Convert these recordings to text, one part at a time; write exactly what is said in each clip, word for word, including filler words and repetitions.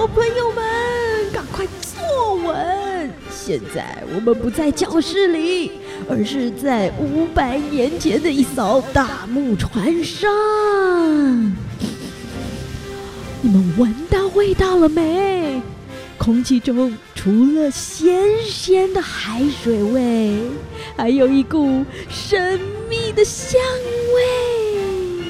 小朋友们，赶快坐稳！现在我们不在教室里，而是在五百年前的一艘大木船上。你们闻到味道了没？空气中除了咸咸的海水味，还有一股神秘的香味。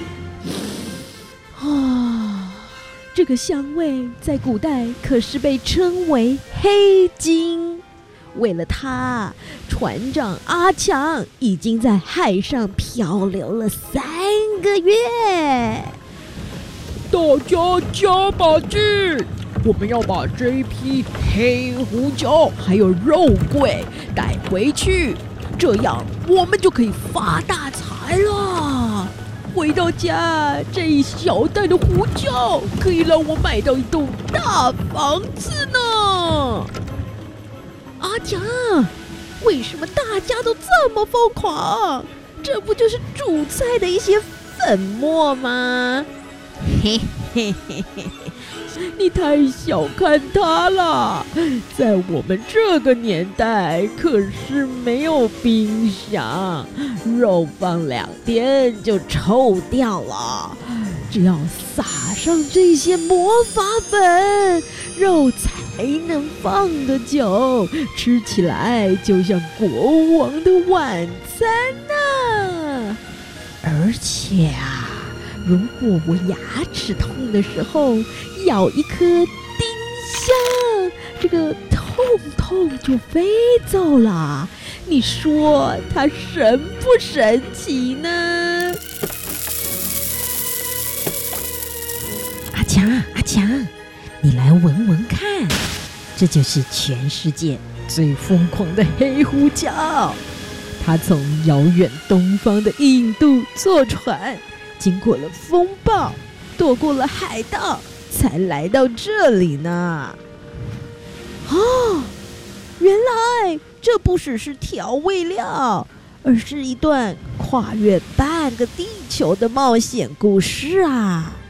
啊，这个香味在古代可是被称为黑金。为了它，船长阿强已经在海上漂流了三个月。 大家加把劲！我们要把这一批黑胡椒还有肉桂带回去，这样我们就可以发大财了。回到家，这一小袋的胡椒可以让我买到一栋大房子呢。 阿强，为什么大家都这么疯狂？这不就是煮菜的一些粉末吗？嘿嘿嘿嘿， 你太小看它了，在我们这个年代可是没有冰箱，肉放两天就臭掉了。只要撒上这些魔法粉，肉才能放得久，吃起来就像国王的晚餐呢。 而且啊，如果我牙齿痛的时候咬一颗丁香，这个痛痛就飞走了。你说它神不神奇呢？ 阿强，阿强，你来闻闻看，这就是全世界最疯狂的黑胡椒。它从遥远东方的印度坐船，经过了风暴，躲过了海盗，才来到这里呢。 哦，原来这不只是调味料，而是一段跨越半个地球的冒险故事啊！